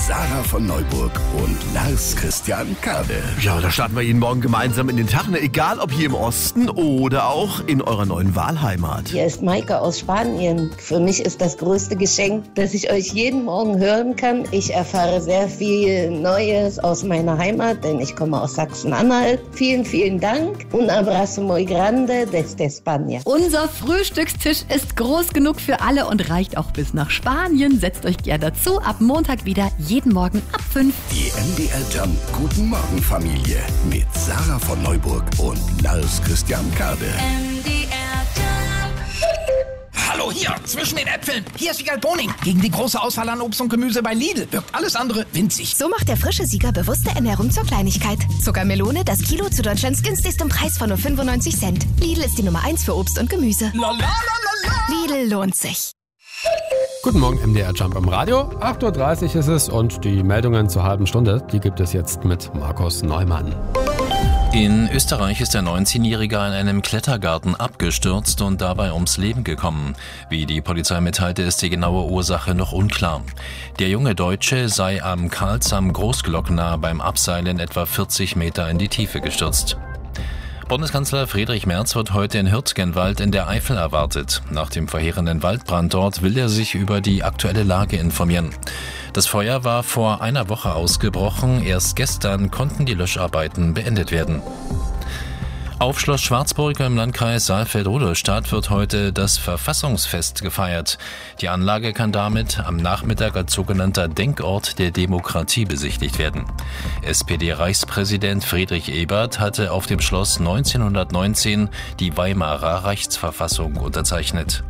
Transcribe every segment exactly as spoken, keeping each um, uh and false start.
Sarah von Neuburg und Lars Christian Kade. Ja, da starten wir jeden Morgen gemeinsam in den Tag, ne? Egal ob hier im Osten oder auch in eurer neuen Wahlheimat. Hier ist Maike aus Spanien. Für mich ist das größte Geschenk, dass ich euch jeden Morgen hören kann. Ich erfahre sehr viel Neues aus meiner Heimat, denn ich komme aus Sachsen-Anhalt. Vielen, vielen Dank. Un abrazo muy grande desde España. Unser Frühstückstisch ist groß genug für alle und reicht auch bis nach Spanien. Setzt euch gerne dazu. Ab Montag wieder, jeden Morgen ab fünf. Die M D R Jump Guten Morgen Familie mit Sarah von Neuburg und Lars Christian Kade. M D R Jump. Hallo, hier, zwischen den Äpfeln. Hier ist Siegal Boning. Gegen die große Auswahl an Obst und Gemüse bei Lidl wirkt alles andere winzig. So macht der frische Sieger bewusste Ernährung zur Kleinigkeit. Zuckermelone, das Kilo zu Deutschlands günstigstem Preis von nur fünfundneunzig Cent. Lidl ist die Nummer eins für Obst und Gemüse. La, la, la, la, la. Lidl lohnt sich. Guten Morgen, M D R Jump am Radio. acht Uhr dreißig ist es und die Meldungen zur halben Stunde, die gibt es jetzt mit Markus Neumann. In Österreich ist der neunzehnjährige in einem Klettergarten abgestürzt und dabei ums Leben gekommen. Wie die Polizei mitteilte, ist die genaue Ursache noch unklar. Der junge Deutsche sei am Karlsam Großglockner beim Abseilen etwa vierzig Meter in die Tiefe gestürzt. Bundeskanzler Friedrich Merz wird heute in Hürtgenwald in der Eifel erwartet. Nach dem verheerenden Waldbrand dort will er sich über die aktuelle Lage informieren. Das Feuer war vor einer Woche ausgebrochen. Erst gestern konnten die Löscharbeiten beendet werden. Auf Schloss Schwarzburg im Landkreis Saalfeld-Rudolstadt wird heute das Verfassungsfest gefeiert. Die Anlage kann damit am Nachmittag als sogenannter Denkort der Demokratie besichtigt werden. S P D-Reichspräsident Friedrich Ebert hatte auf dem Schloss neunzehnhundertneunzehn die Weimarer Reichsverfassung unterzeichnet.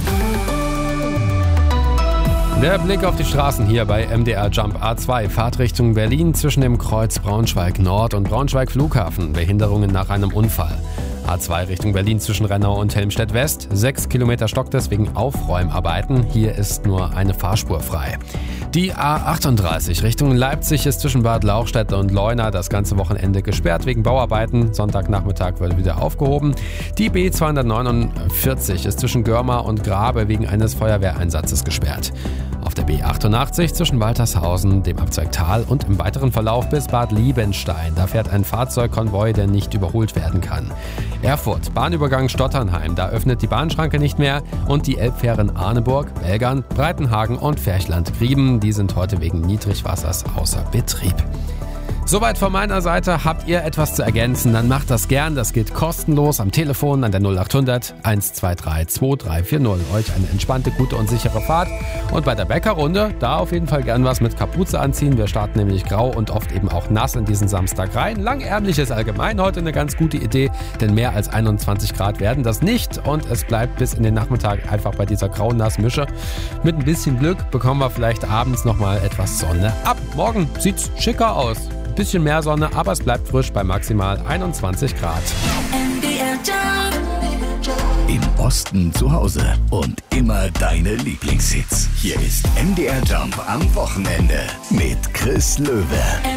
Der Blick auf die Straßen hier bei M D R Jump A zwei, Fahrtrichtung Berlin zwischen dem Kreuz Braunschweig Nord und Braunschweig Flughafen, Behinderungen nach einem Unfall. A zwei Richtung Berlin zwischen Rennau und Helmstedt West, sechs Kilometer Stock deswegen Aufräumarbeiten, hier ist nur eine Fahrspur frei. Die A achtunddreißig Richtung Leipzig ist zwischen Bad Lauchstädt und Leuna das ganze Wochenende gesperrt wegen Bauarbeiten. Sonntagnachmittag wird wieder aufgehoben. Die B zweihundertneunundvierzig ist zwischen Görma und Grabe wegen eines Feuerwehreinsatzes gesperrt. Auf der B achtundachtzig zwischen Waltershausen, dem Abzweig Tal und im weiteren Verlauf bis Bad Liebenstein. Da fährt ein Fahrzeugkonvoi, der nicht überholt werden kann. Erfurt, Bahnübergang Stotternheim, da öffnet die Bahnschranke nicht mehr und die Elbfähren Arneburg, Belgern, Breitenhagen und Ferchland-Grieben, die sind heute wegen Niedrigwassers außer Betrieb. Soweit von meiner Seite. Habt ihr etwas zu ergänzen, dann macht das gern. Das geht kostenlos am Telefon an der null acht hundert eins zwei drei zwei drei vier null. Euch eine entspannte, gute und sichere Fahrt. Und bei der Bäckerrunde, da auf jeden Fall gern was mit Kapuze anziehen. Wir starten nämlich grau und oft eben auch nass in diesen Samstag rein. Langärmlich ist allgemein heute eine ganz gute Idee, denn mehr als einundzwanzig Grad werden das nicht. Und es bleibt bis in den Nachmittag einfach bei dieser grau-nass-Mische. Mit ein bisschen Glück bekommen wir vielleicht abends nochmal etwas Sonne ab. Morgen sieht's schicker aus. Bisschen mehr Sonne, aber es bleibt frisch bei maximal einundzwanzig Grad. M D R Jump. Im Osten zu Hause und immer deine Lieblingshits. Hier ist M D R Jump am Wochenende mit Chris Löwe.